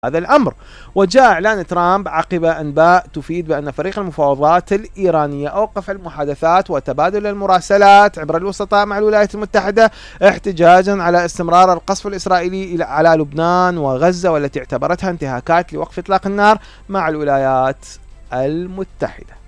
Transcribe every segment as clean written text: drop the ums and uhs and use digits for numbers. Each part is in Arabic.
هذا الأمر. وجاء إعلان ترامب عقب أنباء تفيد بأن فريق المفاوضات الإيرانية أوقف المحادثات وتبادل المراسلات عبر الوسطاء مع الولايات المتحدة احتجاجا على استمرار القصف الإسرائيلي على لبنان وغزة، والتي اعتبرتها انتهاكات لوقف إطلاق النار مع الولايات المتحدة.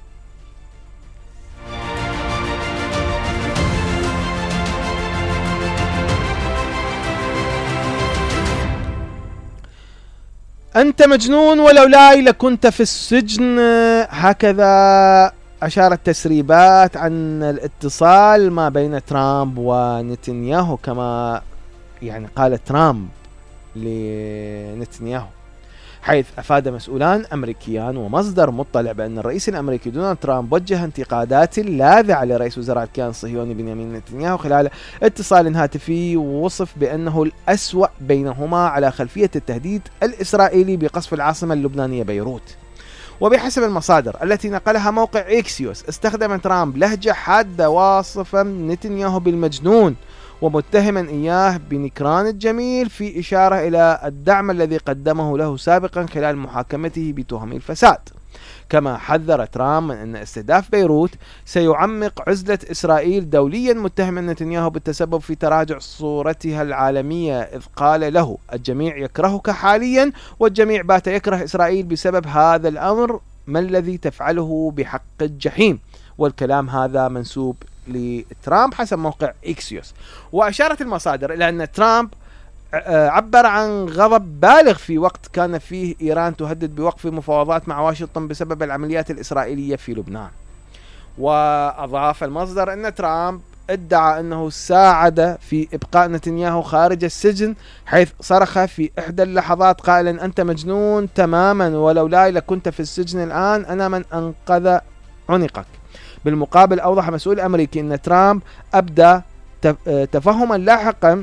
أنت مجنون ولولاي لكنت في السجن، هكذا أشارت تسريبات عن الاتصال ما بين ترامب ونتنياهو، كما قال ترامب لنتنياهو، حيث أفاد مسؤولان أمريكيان ومصدر مطلع بأن الرئيس الأمريكي دونالد ترامب وجه انتقادات لاذعة لرئيس وزراء الكيان الصهيوني بنيامين نتنياهو خلال اتصال هاتفي وصف بأنه الأسوأ بينهما على خلفية التهديد الإسرائيلي بقصف العاصمة اللبنانية بيروت. وبحسب المصادر التي نقلها موقع إكسيوس، استخدم ترامب لهجة حادة واصفا نتنياهو بالمجنون ومتهما إياه بنكران الجميل، في إشارة إلى الدعم الذي قدمه له سابقا خلال محاكمته بتهم الفساد. كما حذر ترامب من أن استهداف بيروت سيعمق عزلة إسرائيل دوليا، متهما نتنياهو بالتسبب في تراجع صورتها العالمية، إذ قال له الجميع يكرهك حاليا والجميع بات يكره إسرائيل بسبب هذا الأمر، ما الذي تفعله بحق الجحيم. والكلام هذا منسوب لترامب حسب موقع إكسيوس. وأشارت المصادر إلى أن ترامب عبر عن غضب بالغ في وقت كان فيه إيران تهدد بوقف مفاوضات مع واشنطن بسبب العمليات الإسرائيلية في لبنان. وأضاف المصدر أن ترامب ادعى أنه ساعد في إبقاء نتنياهو خارج السجن، حيث صرخ في إحدى اللحظات قائلا: أنت مجنون تماما ولولاي لكنت في السجن الآن، أنا من أنقذ عنقك. بالمقابل أوضح مسؤول أمريكي أن ترامب أبدى تفهما لاحقا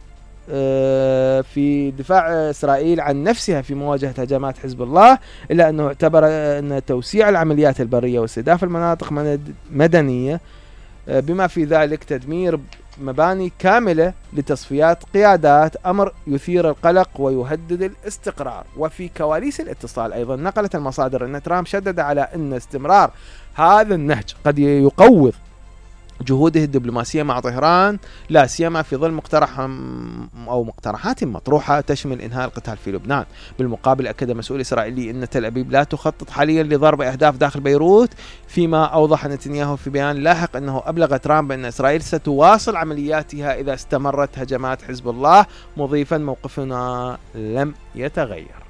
في دفاع إسرائيل عن نفسها في مواجهة هجمات حزب الله، إلا أنه اعتبر أن توسيع العمليات البرية واستهداف المناطق مدنية بما في ذلك تدمير مباني كاملة لتصفيات قيادات أمر يثير القلق ويهدد الاستقرار. وفي كواليس الاتصال أيضا نقلت المصادر أن ترامب شدد على أن استمرار هذا النهج قد يقوض جهوده الدبلوماسية مع طهران، لا سيما في ظل مقترحات مطروحة تشمل إنهاء القتال في لبنان. بالمقابل أكد مسؤول إسرائيلي أن تل أبيب لا تخطط حاليا لضرب أهداف داخل بيروت، فيما أوضح نتنياهو في بيان لاحق أنه أبلغ ترامب أن إسرائيل ستواصل عملياتها إذا استمرت هجمات حزب الله، مضيفا موقفنا لم يتغير.